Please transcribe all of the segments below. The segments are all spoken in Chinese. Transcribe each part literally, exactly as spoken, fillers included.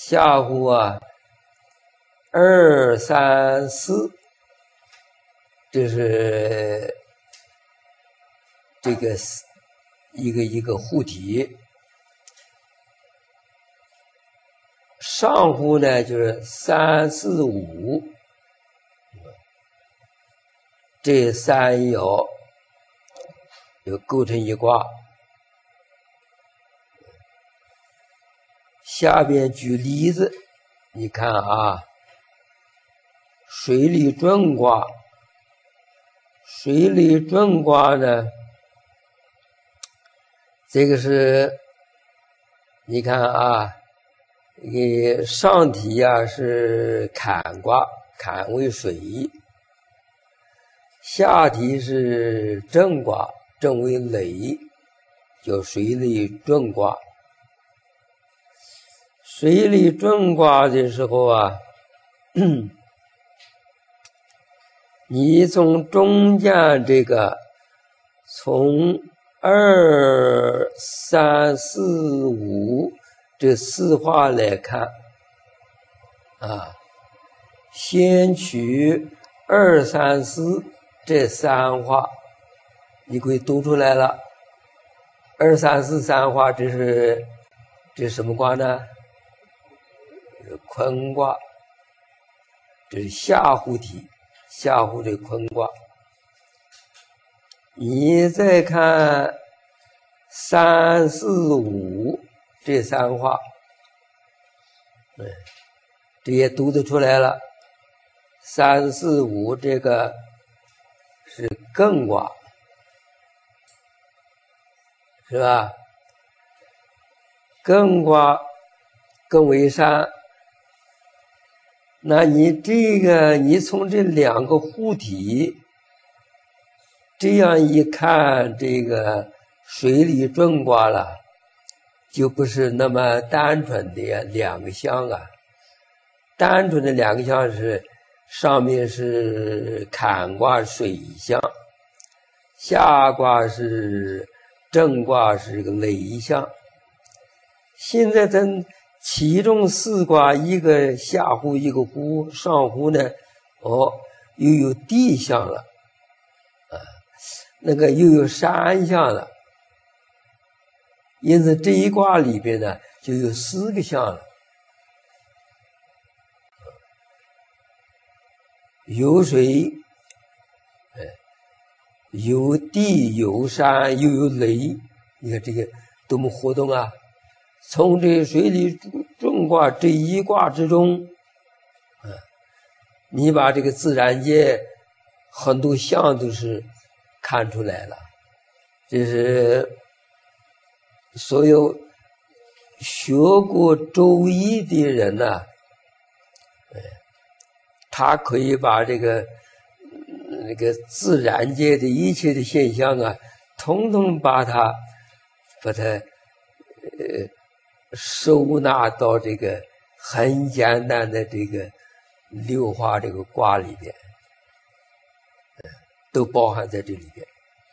下户啊，二三四，这是这个一个一个户体。上户呢就是三四五，这三爻就构成一卦。下边举例子，你看啊，水里遁卦，水里遁卦呢，这个是你看啊，这个上题啊是坎卦，坎为水，下题是震卦，震为雷，叫水里遁卦。水里遁卦的时候啊，你从中间这个从二三四五这四画来看啊，先取二三四这三画，你可以读出来了。二三四三画，这是这是什么卦呢？坤卦，这是下户体，下户的坤卦。你再看三四五这三画，嗯，这也读得出来了。三四五这个是艮卦，是吧？艮卦，艮为山。那你这个，你从这两个户体这样一看，这个水里遁卦了，就不是那么单纯的两个象啊。单纯的两个象是上面是坎卦水象，下卦是震卦是个雷象。现在咱其中四卦，一个下户，一个户，上户呢，哦，又有地象了，啊，那个又有山象了，因此这一卦里边呢，就有四个象了，有水，哎，有地，有山，又有雷，你看这个多么活动啊！从这水里遁卦这一卦之中，啊，你把这个自然界很多象都是看出来了。这是所有学过周易的人呢、啊，他可以把这个那个自然界的一切的现象啊，统统把它把它呃。收纳到这个很简单的这个六画这个卦里边，都包含在这里边。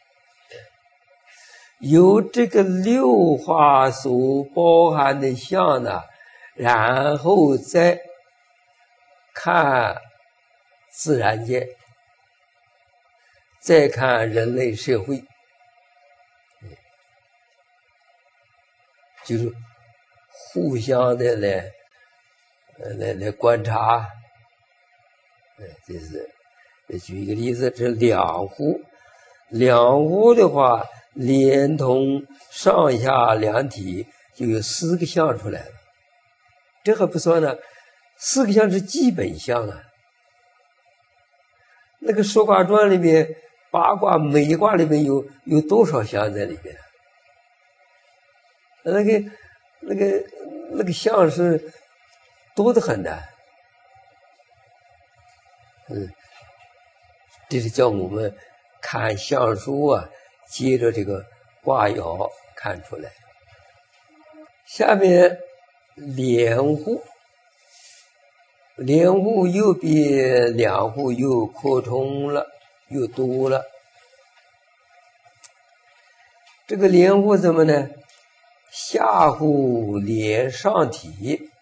由这个六画所包含的象呢，然后再看自然界，再看人类社会，就是互相的来，呃，来来观察，呃，这是，举一个例子，这两户，两户的话，连同上下两体就有四个象出来了，这还不算呢，四个象是基本象啊。那个《说卦传》里面，八卦每一卦里面有有多少象在里边？那个。那个那个象是多得很的，嗯，这是叫我们看象书啊，接着这个卦爻看出来。下面连户，连户又比两户又扩充了，又多了。这个连户怎么呢？下户连上体，